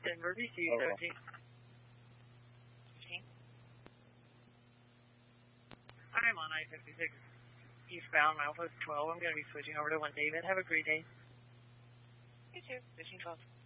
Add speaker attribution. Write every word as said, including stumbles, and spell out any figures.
Speaker 1: Denver, B C, seventeen.
Speaker 2: fifteen.
Speaker 1: I'm on I fifty-six eastbound, milepost twelve. I'm going to be switching over to one David. Have a great day.
Speaker 2: You too. fifteen twelve.